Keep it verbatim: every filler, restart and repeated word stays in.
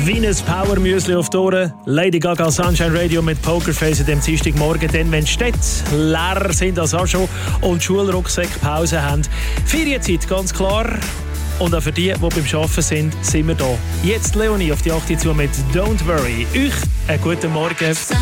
Wie ein Power-Müsli auf die Ohren. Lady Gaga Sunshine Radio mit Pokerface an dem Dienstagmorgen. Dann, wenn die Städte leer sind als auch schon und die Schulrucksäcke Pause haben. Ferienzeit, ganz klar. Und auch für die, die beim Arbeiten sind, sind wir da. Jetzt Leonie auf die acht zu mit Don't Worry. Euch einen guten Morgen.